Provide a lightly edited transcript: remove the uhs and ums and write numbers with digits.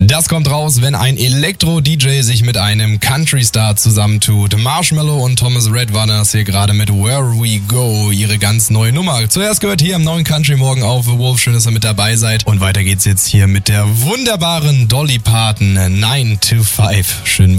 Das kommt raus, wenn ein Elektro-DJ sich mit einem Country-Star zusammentut. Marshmello und Thomas Red waren das hier gerade mit Where We Go, ihre ganz neue Nummer. Zuerst gehört hier im neuen Country Morgen auf The Wolf. Schön, dass ihr mit dabei seid. Und weiter geht's jetzt hier mit der wunderbaren Dolly Parton 9 to 5. Schön